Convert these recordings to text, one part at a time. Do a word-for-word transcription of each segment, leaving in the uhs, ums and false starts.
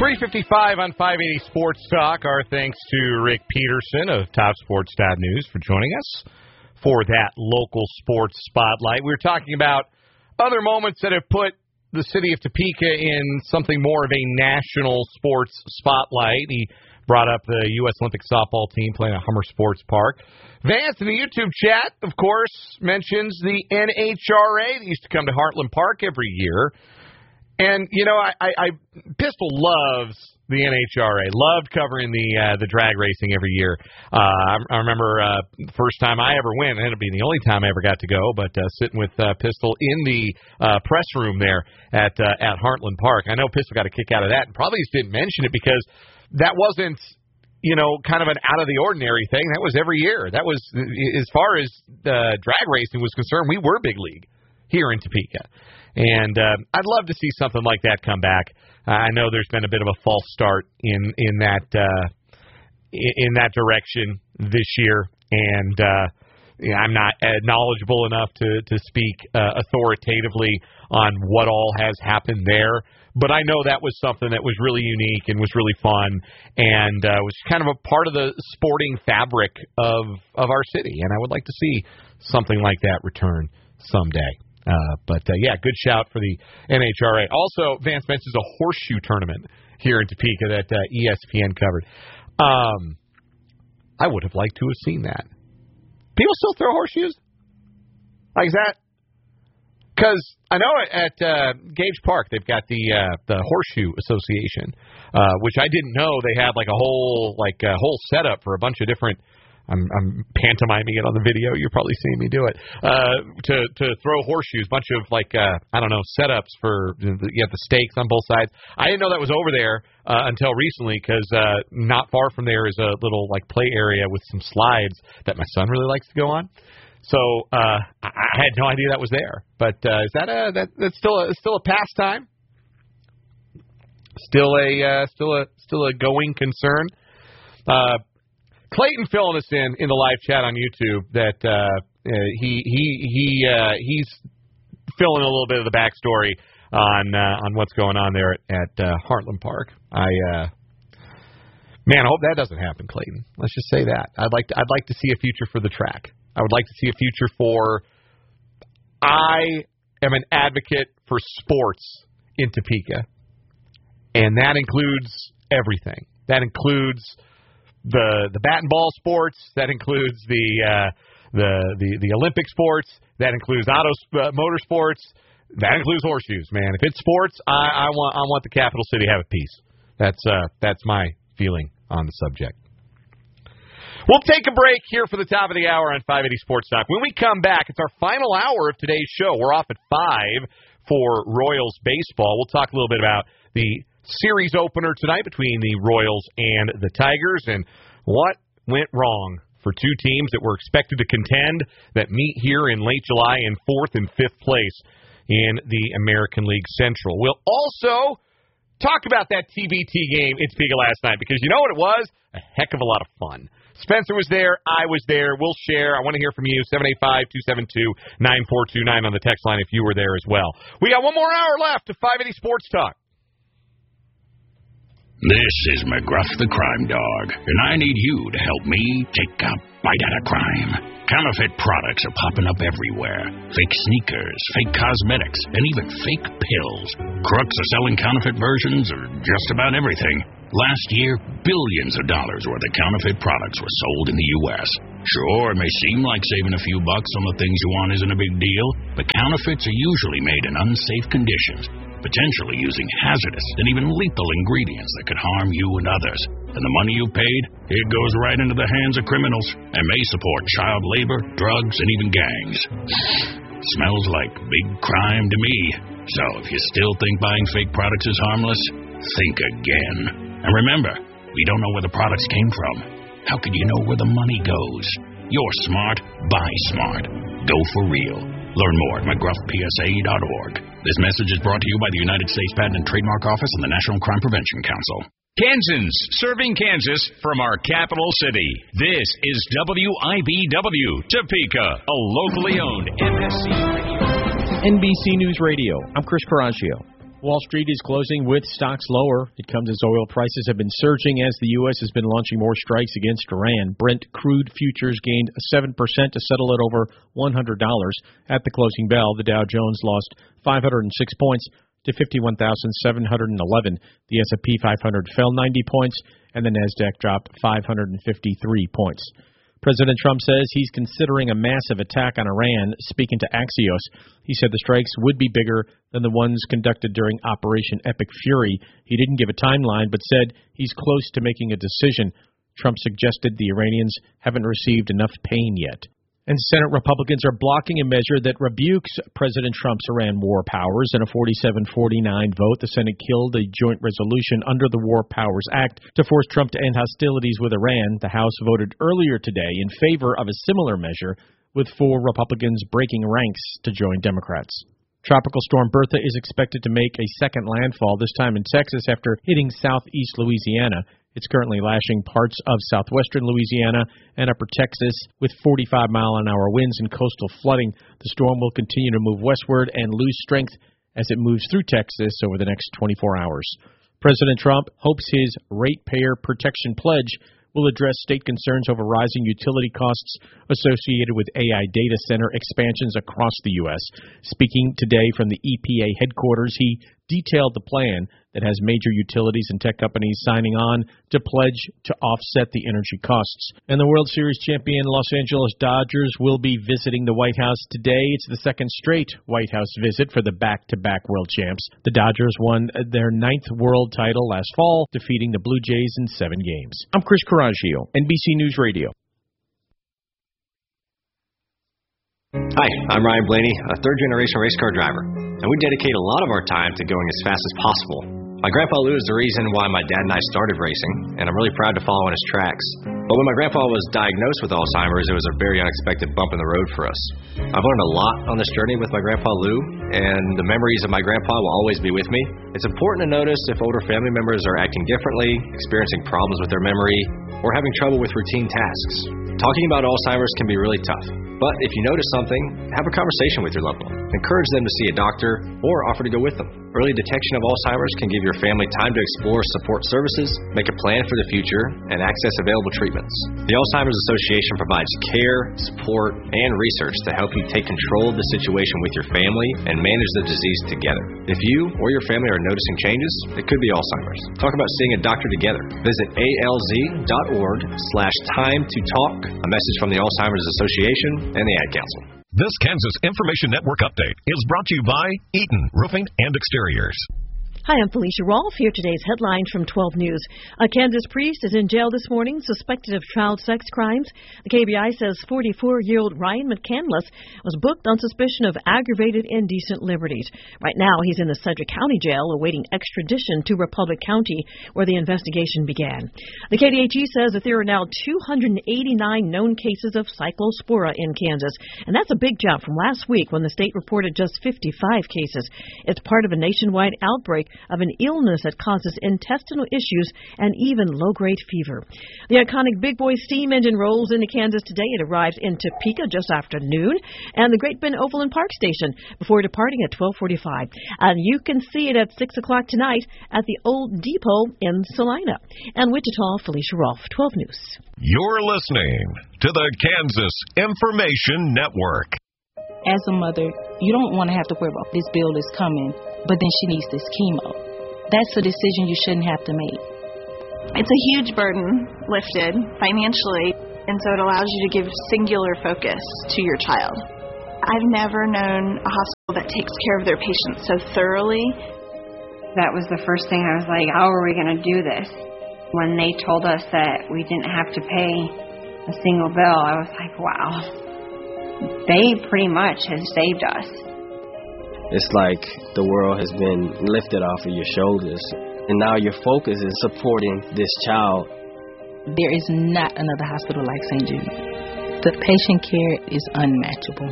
three fifty-five on five eighty Sports Talk. Our thanks to Rick Peterson of Top Sports News for joining us for that local sports spotlight. We were talking about other moments that have put the city of Topeka in something more of a national sports spotlight. He brought up the U S Olympic softball team playing at Hummer Sports Park. Vance in the YouTube chat, of course, mentions the N H R A that used to come to Heartland Park every year. And, you know, I, I, I Pistol loves the N H R A. Loved covering the uh, the drag racing every year. Uh, I, I remember uh, the first time I ever went, it ended up being the only time I ever got to go, but uh, sitting with uh, Pistol in the uh, press room there at uh, at Heartland Park. I know Pistol got a kick out of that, and probably just didn't mention it because that wasn't, you know, kind of an out-of-the-ordinary thing. That was every year. That was, as far as uh, drag racing was concerned, we were big league here in Topeka. And uh, I'd love to see something like that come back. Uh, I know there's been a bit of a false start in in that uh, in that direction this year, and uh, yeah, I'm not uh, knowledgeable enough to to speak uh, authoritatively on what all has happened there. But I know that was something that was really unique and was really fun, and uh, was kind of a part of the sporting fabric of of our city. And I would like to see something like that return someday. Uh, but, uh, yeah, good shout for the N H R A. Also, Vance mentions a horseshoe tournament here in Topeka that uh, E S P N covered. Um, I would have liked to have seen that. People still throw horseshoes? Like that? Because I know at uh, Gage Park they've got the uh, the Horseshoe Association, uh, which I didn't know they had like a whole like a whole setup for a bunch of different. I'm, I'm pantomiming it on the video. You're probably seeing me do it. Uh, to to throw horseshoes, bunch of like uh, I don't know setups for you have the stakes on both sides. I didn't know that was over there uh, until recently because uh, not far from there is a little like play area with some slides that my son really likes to go on. So uh, I, I had no idea that was there. But uh, is that a that that's still a still a pastime? Still a uh, still a still a going concern. Uh, Clayton filling us in in the live chat on YouTube that uh, uh, he he he uh, he's filling a little bit of the backstory on uh, on what's going on there at, at uh, Heartland Park. I uh, man, I hope that doesn't happen, Clayton. Let's just say that. I'd like to I'd like to see a future for the track. I would like to see a future for. I am an advocate for sports in Topeka, and that includes everything. That includes the the bat and ball sports. That includes the uh, the, the the Olympic sports. That includes auto uh, motorsports. That includes horseshoes. Man, if it's sports, I, I want I want the capital city to have a piece. That's uh, that's my feeling on the subject. We'll take a break here for the top of the hour on five eighty Sports Talk. When we come back, it's our final hour of today's show. We're off at five for Royals baseball. We'll talk a little bit about the series opener tonight between the Royals and the Tigers and what went wrong for two teams that were expected to contend that meet here in late July in fourth and fifth place in the American League Central. We'll also talk about that T B T game in Topeka last night because you know what it was? A heck of a lot of fun. Spencer was there. I was there. We'll share. I want to hear from you. seven eight five, two seven two, nine four two nine on the text line if you were there as well. We got one more hour left of five eighty Sports Talk. This is McGruff the Crime Dog, and I need you to help me take a bite out of crime. Counterfeit products are popping up everywhere. Fake sneakers, fake cosmetics, and even fake pills. Crooks are selling counterfeit versions of just about everything. Last year, billions of dollars worth of counterfeit products were sold in the U S Sure, it may seem like saving a few bucks on the things you want isn't a big deal, but counterfeits are usually made in unsafe conditions, potentially using hazardous and even lethal ingredients that could harm you and others. And the money you paid, it goes right into the hands of criminals and may support child labor, drugs, and even gangs. Smells like big crime to me. So if you still think buying fake products is harmless, think again. And remember, we don't know where the products came from. How could you know where the money goes? You're smart, buy smart. Go for real. Learn more at McGruff P S A dot org. This message is brought to you by the United States Patent and Trademark Office and the National Crime Prevention Council. Kansans, serving Kansas from our capital city. This is W I B W, Topeka, a locally owned N B C Radio. N B C News Radio. I'm Chris Caraccio. Wall Street is closing with stocks lower. It comes as oil prices have been surging as the U S has been launching more strikes against Iran. Brent crude futures gained seven percent to settle at over one hundred dollars. At the closing bell, the Dow Jones lost five hundred six points to fifty-one thousand seven hundred eleven. The S and P five hundred fell ninety points, and the Nasdaq dropped five hundred fifty-three points. President Trump says he's considering a massive attack on Iran. Speaking to Axios, he said the strikes would be bigger than the ones conducted during Operation Epic Fury. He didn't give a timeline, but said he's close to making a decision. Trump suggested the Iranians haven't received enough pain yet. And Senate Republicans are blocking a measure that rebukes President Trump's Iran war powers. In a forty-seven forty-nine vote, the Senate killed a joint resolution under the War Powers Act to force Trump to end hostilities with Iran. The House voted earlier today in favor of a similar measure, with four Republicans breaking ranks to join Democrats. Tropical storm Bertha is expected to make a second landfall, this time in Texas, after hitting southeast Louisiana. It's currently lashing parts of southwestern Louisiana and upper Texas with forty-five mile an hour winds and coastal flooding. The storm will continue to move westward and lose strength as it moves through Texas over the next twenty-four hours. President Trump hopes his ratepayer protection pledge will address state concerns over rising utility costs associated with A I data center expansions across the U S. Speaking today from the E P A headquarters, he detailed the plan that has major utilities and tech companies signing on to pledge to offset the energy costs. And the World Series champion Los Angeles Dodgers will be visiting the White House today. It's the second straight White House visit for the back-to-back world champs. The Dodgers won their ninth world title last fall, defeating the Blue Jays in seven games. I'm Chris Coraggio, N B C News Radio. Hi, I'm Ryan Blaney, a third-generation race car driver, and we dedicate a lot of our time to going as fast as possible. My grandpa Lou is the reason why my dad and I started racing, and I'm really proud to follow in his tracks. But when my grandpa was diagnosed with Alzheimer's, it was a very unexpected bump in the road for us. I've learned a lot on this journey with my grandpa Lou, and the memories of my grandpa will always be with me. It's important to notice if older family members are acting differently, experiencing problems with their memory, or having trouble with routine tasks. Talking about Alzheimer's can be really tough, but if you notice something, have a conversation with your loved one. Encourage them to see a doctor or offer to go with them. Early detection of Alzheimer's can give your family time to explore support services, make a plan for the future, and access available treatments. The Alzheimer's Association provides care, support, and research to help you take control of the situation with your family and manage the disease together. If you or your family are noticing changes, it could be Alzheimer's. Talk about seeing a doctor together. Visit A L Z dot org slash time to talk. A message from the Alzheimer's Association and the Ad Council. This Kansas Information Network update is brought to you by Eaton Roofing and Exteriors. Hi, I'm Felicia Rolfe. Here today's headlines from twelve News. A Kansas priest is in jail this morning, suspected of child sex crimes. The K B I says forty-four-year-old Ryan McCandless was booked on suspicion of aggravated indecent liberties. Right now, he's in the Sedgwick County Jail awaiting extradition to Republic County, where the investigation began. The K D H E says that there are now two hundred eighty-nine known cases of cyclospora in Kansas, and that's a big jump from last week when the state reported just fifty-five cases. It's part of a nationwide outbreak of an illness that causes intestinal issues and even low-grade fever. The iconic Big Boy steam engine rolls into Kansas today. It arrives in Topeka just after noon, and the Great Bend Oval and Park Station before departing at twelve forty-five. And you can see it at six o'clock tonight at the Old Depot in Salina. And Wichita, Felicia Rolfe, twelve News. You're listening to the Kansas Information Network. As a mother, you don't want to have to worry about this bill is coming, but then she needs this chemo. That's a decision you shouldn't have to make. It's a huge burden lifted financially, and so it allows you to give singular focus to your child. I've never known a hospital that takes care of their patients so thoroughly. That was the first thing I was like, how are we going to do this? When they told us that we didn't have to pay a single bill, I was like, wow. They pretty much have saved us. It's like the world has been lifted off of your shoulders, and now your focus is supporting this child. There is not another hospital like Saint Jude. The patient care is unmatchable.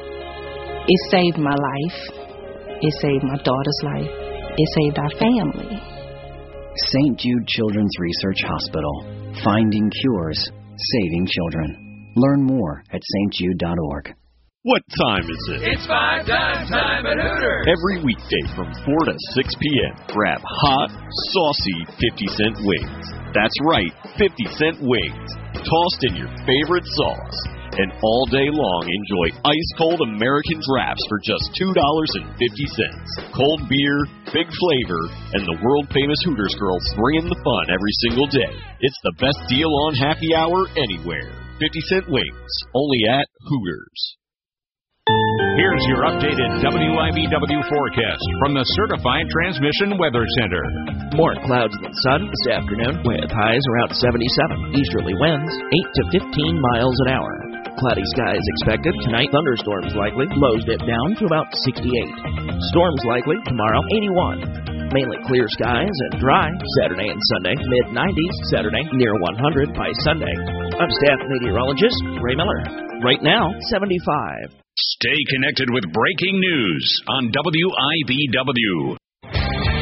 It saved my life. It saved my daughter's life. It saved our family. Saint Jude Children's Research Hospital. Finding cures, saving children. Learn more at S T jude dot org. What time is it? It's five times time at Hooters. Every weekday from four to six p.m. Grab hot, saucy fifty-cent wings. That's right, fifty-cent wings. Tossed in your favorite sauce. And all day long, enjoy ice-cold American drafts for just two dollars and fifty cents. Cold beer, big flavor, and the world-famous Hooters girls bringing the fun every single day. It's the best deal on happy hour anywhere. fifty-cent wings, only at Hooters. Here's your updated W I B W forecast from the Certified Transmission Weather Center. More clouds than sun this afternoon, with highs around seventy-seven. Easterly winds, eight to fifteen miles an hour. Cloudy skies expected. Tonight, thunderstorms likely. Lows dip down to about sixty-eight. Storms likely tomorrow, eighty-one. Mainly clear skies and dry Saturday and Sunday. mid nineties Saturday, near one hundred by Sunday. I'm staff meteorologist Ray Miller. Right now, seventy-five. Stay connected with breaking news on W I B W.